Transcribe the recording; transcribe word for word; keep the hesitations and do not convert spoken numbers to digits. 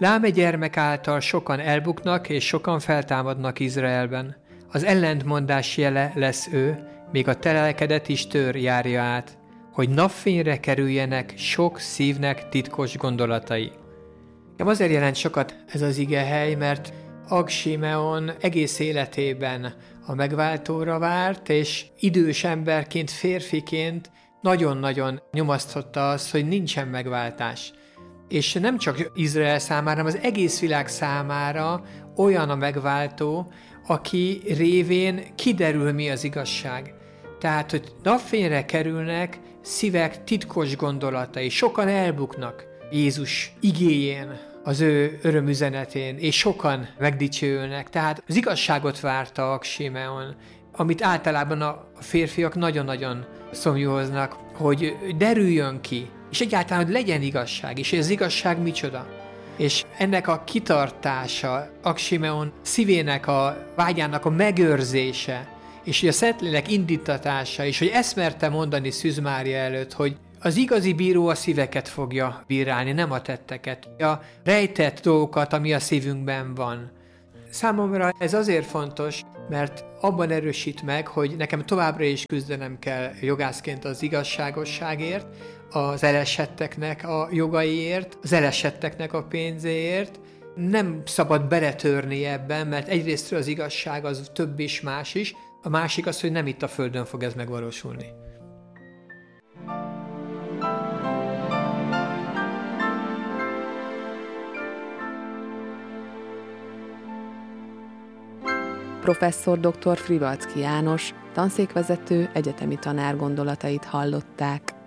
Lám egy gyermek által sokan elbuknak, és sokan feltámadnak Izraelben. Az ellentmondás jele lesz ő, még a telelkedet is tör járja át, hogy napfényre kerüljenek sok szívnek titkos gondolatai. Azért jelent sokat ez az igehely, mert Ag Simeon egész életében a megváltóra várt, és idős emberként, férfiként nagyon-nagyon nyomasztotta azt, hogy nincsen megváltás. És nem csak Izrael számára, hanem az egész világ számára olyan a megváltó, aki révén kiderül, mi az igazság. Tehát, hogy napfényre kerülnek szívek titkos gondolatai, sokan elbuknak Jézus igéjén, az ő örömüzenetén, és sokan megdicsőülnek. Tehát az igazságot várta Ag Simeon, amit általában a férfiak nagyon-nagyon szomjúhoznak, hogy derüljön ki, és egyáltalán, hogy legyen igazság, és az igazság micsoda. És ennek a kitartása, Ag Simeon szívének a vágyának a megőrzése, és hogy a Szentlélek indítatása, és hogy ezt merte mondani Szűz Mária előtt, hogy az igazi bíró a szíveket fogja bírálni, nem a tetteket, a rejtett dolgokat, ami a szívünkben van. Számomra ez azért fontos, mert abban erősít meg, hogy nekem továbbra is küzdenem kell jogászként az igazságosságért, az elesetteknek a jogaiért, az elesetteknek a pénzéért. Nem szabad beletörni ebben, mert egyrésztről az igazság az több is, más is, a másik az, hogy nem itt a földön fog ez megvalósulni. Professzor dr. Frivalczky János, tanszékvezető, egyetemi tanár gondolatait hallották.